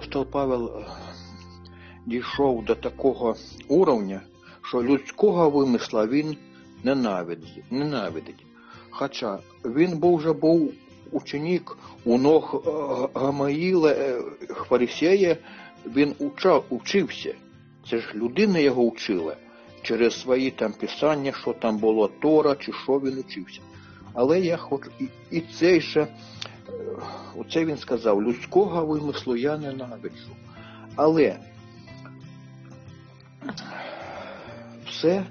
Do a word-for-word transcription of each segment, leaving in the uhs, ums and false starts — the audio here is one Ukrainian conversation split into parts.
апостол Павел дійшов до такого уровня, що людського вимисла він ненавидить. ненавидить. Хоча він був вже був ученик у ног Гамаїла, фарисея, він учав, учився. Це ж людина його учила через свої там писання, що там було Тора, чи що він учився. Але я хочу, і, і цей же, оце він сказав, людського вимислу я ненавиджу. Але все,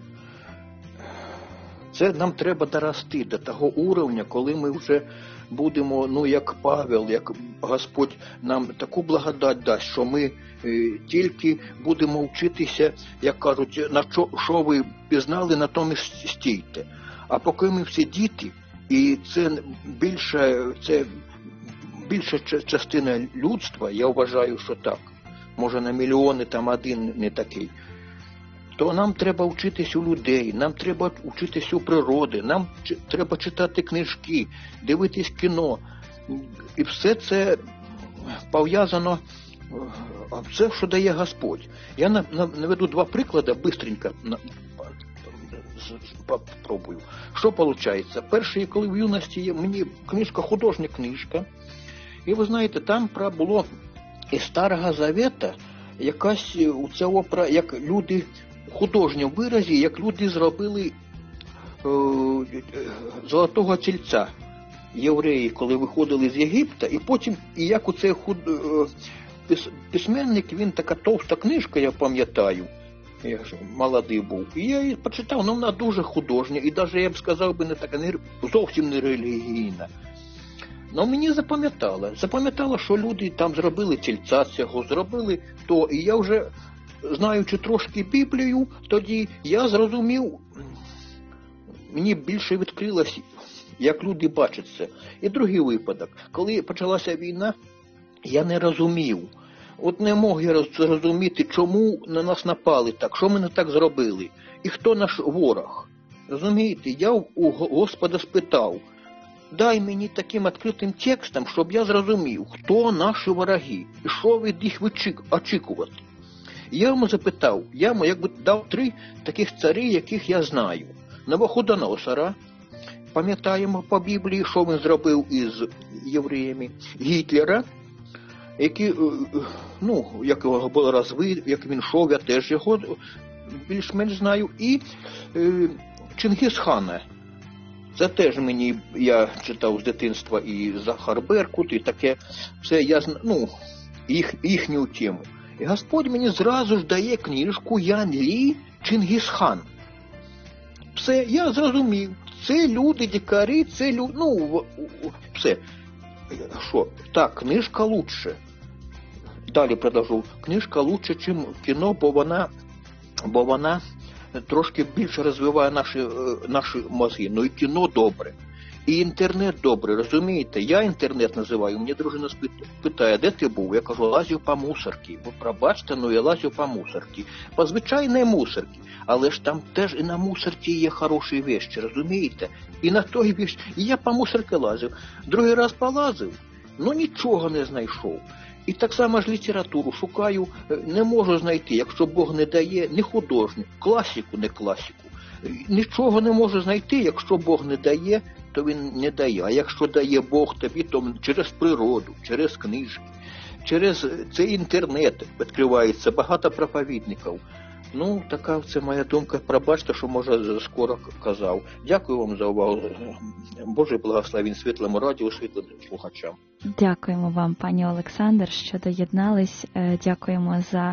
це нам треба дорости до того уровня, коли ми вже будемо, ну, як Павел, як Господь нам таку благодать дасть, що ми е, тільки будемо вчитися, як кажуть, на що, що ви пізнали, на тому стійте. А поки ми всі діти, і це більша, це більша частина людства, я вважаю, що так, може на мільйони там один не такий, то нам треба вчитись у людей, нам треба вчитись у природи, нам ч- треба читати книжки, дивитись кіно. І все це пов'язано, все, що дає Господь. Я наведу два приклади, бистренько попробую. Що виходить? Перший, коли в юності мені книжка, художня книжка, і ви знаєте, там було із Старого Завета якась у цього, як люди в художньому виразі, як люди зробили е, золотого тільця євреї, коли виходили з Єгипта, і потім, і як у цей худ, е, письменник, він така товста книжка, я пам'ятаю, я ж молодий був, і я її почитав, ну вона дуже художня, і навіть, я б сказав, би не така, не, зовсім не релігійна. Ну, мені запам'ятало, запам'ятало, що люди там зробили тільця цього, зробили то, і я вже, знаючи трошки Біблію, тоді я зрозумів, мені більше відкрилось, як люди бачать це. І другий випадок, коли почалася війна, я не розумів, от не мог я зрозуміти, чому на нас напали так, що ми не так зробили, і хто наш ворог. Розумієте, я у Господа спитав, дай мені таким відкритим текстом, щоб я зрозумів, хто наші вороги, і що від їх очікувати. Я йому запитав, я йому якби дав три таких царі, яких я знаю. Навуходоносора, пам'ятаємо по Біблії, що він зробив із євреями, Гітлера, який, ну, як його було розвив, як він йшов, я теж його більш-менш знаю, і е, Чингісхана. Це теж мені, я читав з дитинства і Захар Беркут, і таке, все я знаю, ну, їх, їхню тему. І Господь мені зразу ж дає книжку Ян Лі Чингісхан. Все, я зрозумів. Це люди, дикарі, це люди, ну, все. Що? Так, книжка лучше. Далі продовжу. Книжка лучше, ніж кіно, бо вона, бо вона трошки більше розвиває наші, наші мозги. Ну і кіно добре. І інтернет добре, розумієте? Я інтернет називаю, мені дружина питає, де ти був? Я кажу, лазив по мусорці. Ви пробачте, ну я лазив по мусорці. По звичайній мусорці. Але ж там теж і на мусорці є хороші вещі, розумієте? І на той вещі. І я по мусорці лазив. Другий раз полазив, ну нічого не знайшов. І так само ж літературу шукаю, не можу знайти, якщо Бог не дає, не художник, класику, не класику. Нічого не можу знайти, якщо Бог не дає, то він не дає. А якщо дає Бог тобі, то через природу, через книжки, через цей інтернет відкривається багато проповідників. Ну, така це моя думка. Пробачте, що, може, скоро казав. Дякую вам за увагу. Боже благословінь світлому радіо, світлим слухачам. Дякуємо вам, пані Олександр, що доєднались. Дякуємо за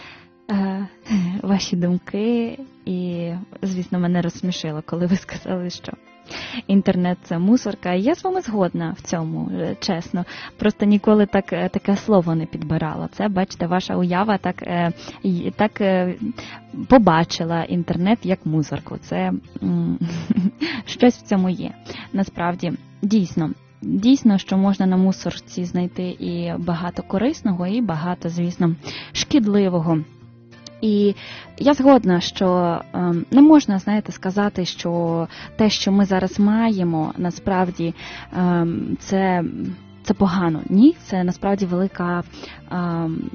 е, ваші думки. І, звісно, мене розсмішило, коли ви сказали, що інтернет – це мусорка. Я з вами згодна в цьому, чесно. Просто ніколи так, таке слово не підбирала. Це, бачите, ваша уява так, так побачила інтернет як мусорку. Це щось в цьому є. Насправді, дійсно. Дійсно, що можна на мусорці знайти і багато корисного, і багато, звісно, шкідливого. І я згодна, що е, не можна, знаєте, сказати, що те, що ми зараз маємо, насправді е, це, це погано. Ні, це насправді велика е,